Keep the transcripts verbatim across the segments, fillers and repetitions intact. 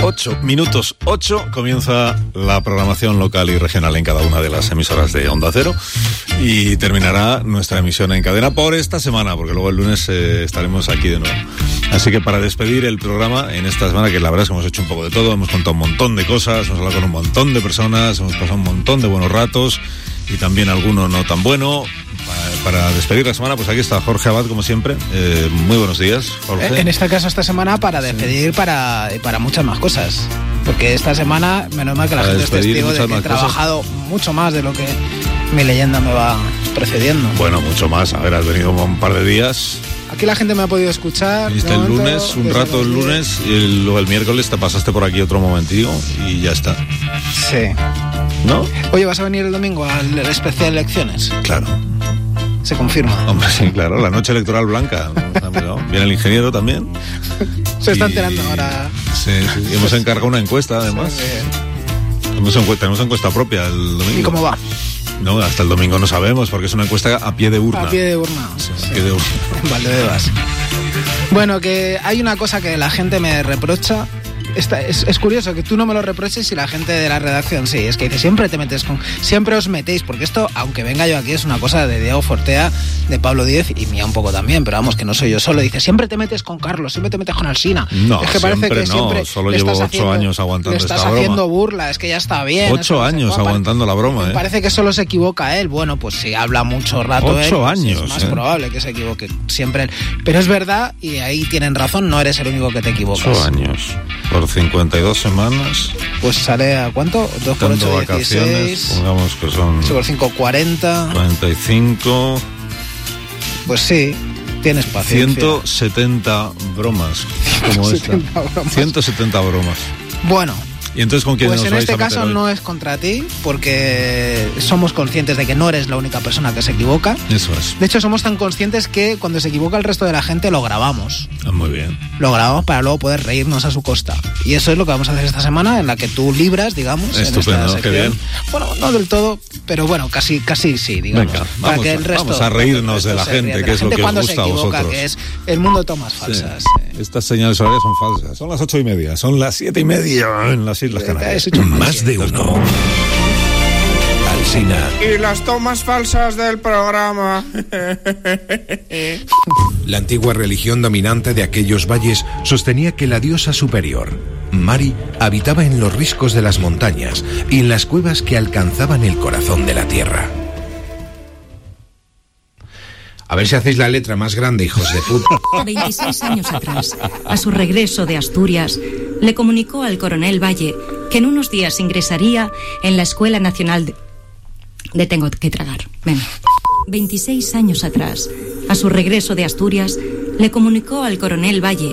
ocho minutos ocho comienza la programación local y regional en cada una de las emisoras de Onda Cero y terminará nuestra emisión en cadena por esta semana, porque luego el lunes eh, estaremos aquí de nuevo. Así que para despedir el programa en esta semana, que la verdad es que hemos hecho un poco de todo, hemos contado un montón de cosas, hemos hablado con un montón de personas, hemos pasado un montón de buenos ratos y también alguno no tan bueno. Para despedir la semana, pues aquí está Jorge Abad, como siempre. Eh, muy buenos días, Jorge. En este caso, esta semana, para despedir, sí. para, para muchas más cosas. Porque esta semana, menos mal que la para gente es testigo de que he trabajado cosas. mucho más de lo que mi leyenda me va precediendo. Bueno, mucho más. A ver, has venido un par de días. Aquí la gente me ha podido escuchar. Viniste el lunes, un rato el lunes, y el, luego el miércoles te pasaste por aquí otro momentillo y ya está. Sí. ¿No? Oye, ¿vas a venir el domingo al especial de elecciones? Claro. Se confirma. Hombre, sí, claro, la noche electoral blanca. Viene el ingeniero también. Se está enterando ahora. Sí, sí. Y hemos encargado una encuesta, además. Sí, sí. Hemos encuesta, tenemos encuesta propia el domingo. ¿Y cómo va? No, hasta el domingo no sabemos, porque es una encuesta a pie de urna. A pie de urna. Sí, sí. A pie de urna. Valdebebas. Bueno, que hay una cosa que la gente me reprocha. Esta, es, es curioso que tú no me lo reproches y la gente de la redacción sí, es que dice, siempre te metes con, siempre os metéis, porque esto, aunque venga yo aquí, es una cosa de Diego Fortea, de Pablo Díez y mía un poco también, pero vamos, que no soy yo solo. Dice, siempre te metes con Carlos, siempre te metes con Alsina. No, es que parece siempre que no, siempre solo llevo ocho haciendo, años aguantando esta broma. Le estás haciendo burla, es que ya está bien. Ocho años no aguantando la broma, ¿eh? Parece que solo se equivoca él. Bueno, pues si habla mucho rato Ocho él, años, es más ¿eh? probable que se equivoque siempre él. Pero es verdad, y ahí tienen razón, no eres el único que te equivocas. Ocho años, por cincuenta y dos semanas. Pues sale a ¿cuánto? dos por ocho, dieciséis. Pongamos que son... ocho por cinco, cuarenta. cuarenta y cinco. Pues sí, tienes paciencia. ciento setenta bromas, como esta. bromas. ciento setenta bromas. Bueno. ¿Y entonces con quién pues nos en vais este a meter caso hoy? No es contra ti, porque somos conscientes de que no eres la única persona que se equivoca. Eso es. De hecho, somos tan conscientes que cuando se equivoca el resto de la gente lo grabamos. Ah, muy bien. Lo grabamos para luego poder reírnos a su costa. Y eso es lo que vamos a hacer esta semana, en la que tú libras, digamos. Estupendo, qué bien. Bueno, no del todo, pero bueno, casi casi sí, digamos. Venga, para vamos, que el resto, vamos a reírnos de la gente, de que la es gente lo que os cuando gusta se equivoca, a vosotros. Que es el mundo de tomas falsas. Sí. Estas señales horarias son falsas. Son las ocho y media, son las siete y media en las Islas Canarias. Más de uno. Alsina. Y las tomas falsas del programa. La antigua religión dominante de aquellos valles sostenía que la diosa superior, Mari, habitaba en los riscos de las montañas y en las cuevas que alcanzaban el corazón de la tierra. A ver si hacéis la letra más grande, hijos de puta. veintiséis años atrás, a su regreso de Asturias, le comunicó al coronel Valle que en unos días ingresaría en la Escuela Nacional de... de tengo que tragar. Venga. veintiséis años atrás, a su regreso de Asturias, le comunicó al coronel Valle...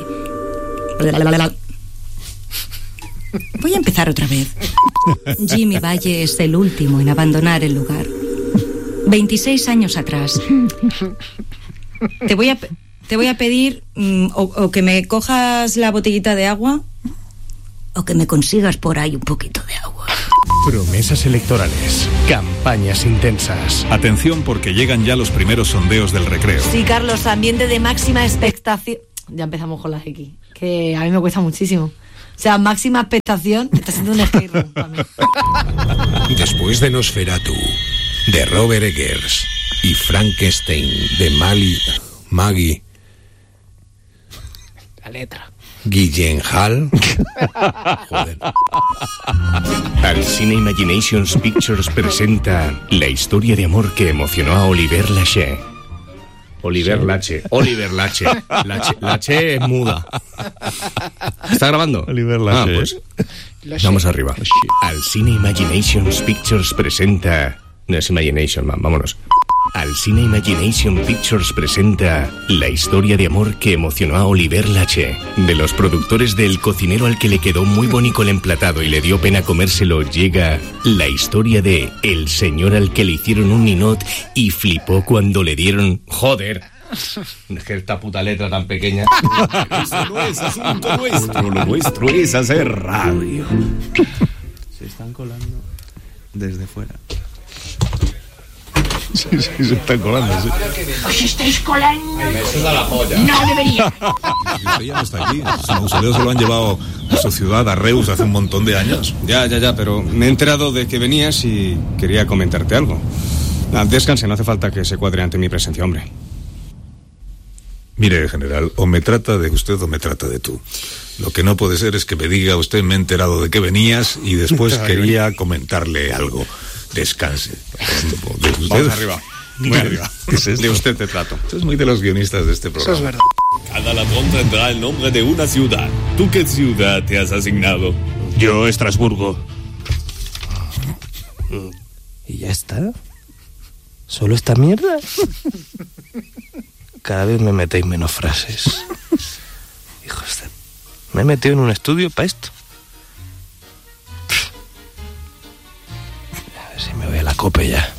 Voy a empezar otra vez. Jimmy Valle es el último en abandonar el lugar. veintiséis años atrás. Te voy a, te voy a pedir mm, o, o que me cojas la botellita de agua o que me consigas por ahí un poquito de agua. Promesas electorales, campañas intensas. Atención, porque llegan ya los primeros sondeos del Recreo. Sí, Carlos, ambiente de máxima expectación. Ya empezamos con las X, que a mí me cuesta muchísimo. O sea, máxima expectación, está siendo un escape room para mí. Después de Nosferatu, de Robert Eggers y Frankenstein, de Mali, Maggie, la letra, Gyllenhaal. Joder. Alsina Imaginations Pictures presenta la historia de amor que emocionó a Oliver Lache. Oliver Lache. Oliver Lache. Lache. Lache es muda. ¿Está grabando? Oliver Lache. Ah, pues vamos arriba. Alsina Imaginations Pictures presenta... No es Imagination, man, vámonos. Alsina Imagination Pictures presenta la historia de amor que emocionó a Oliver Lache. De los productores de El cocinero al que le quedó muy bonito el emplatado y le dio pena comérselo, llega la historia de El señor al que le hicieron un ninot y flipó cuando le dieron... ¡Joder! Es que esta puta letra tan pequeña. Eso no es asunto nuestro, lo nuestro es hacer radio. Se están colando desde fuera. Sí, sí, se están colando, sí. ¿Os estáis colando? Me suda la polla. No debería. Usted ya no está aquí. Su mausoleo se lo han llevado a su ciudad, a Reus, hace un montón de años. Ya, ya, ya, pero me he enterado de que venías y quería comentarte algo. Ah, descanse, no hace falta que se cuadre ante mi presencia, hombre. Mire, general, o me trata de usted o me trata de tú. Lo que no puede ser es que me diga usted, me he enterado de que venías y después quería comentarle algo. Descanse. De usted. Vamos arriba. Muy arriba. ¿Qué es esto? De usted te trato. Eso es muy de los guionistas de este programa. Eso es verdad. Cada ladrón tendrá el nombre de una ciudad. ¿Tú qué ciudad te has asignado? Yo, Estrasburgo. ¿Y ya está? ¿Solo esta mierda? Cada vez me metéis menos frases. Hijos de... Me he metido en un estudio para esto. A ver si me voy a la cope ya.